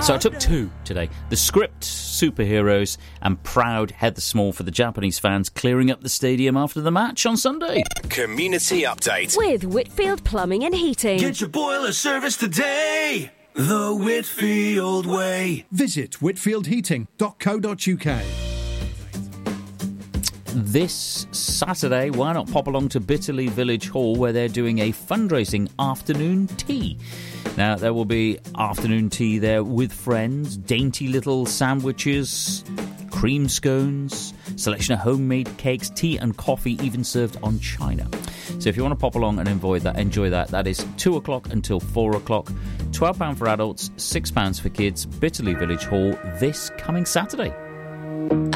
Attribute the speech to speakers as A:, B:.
A: So I took two today. The Script Superheroes and Proud Heather Small for the Japanese fans clearing up the stadium after the match on Sunday.
B: Community Update.
C: With Whitfield Plumbing and Heating.
D: Get your boiler service today. The Whitfield way.
E: Visit whitfieldheating.co.uk.
A: This Saturday, why not pop along to Bitterley Village Hall where they're doing a fundraising afternoon tea. Now, there will be afternoon tea there with friends, dainty little sandwiches, cream scones, selection of homemade cakes, tea and coffee even served on china. So if you want to pop along and enjoy that, that is 2 o'clock until 4 o'clock. £12 for adults, £6 for kids, Bitterley Village Hall this coming Saturday.